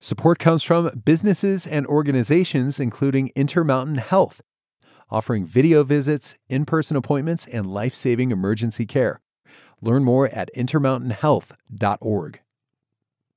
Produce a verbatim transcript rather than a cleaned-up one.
Support comes from businesses and organizations, including Intermountain Health, offering video visits, in-person appointments, and life-saving emergency care. Learn more at intermountain health dot org.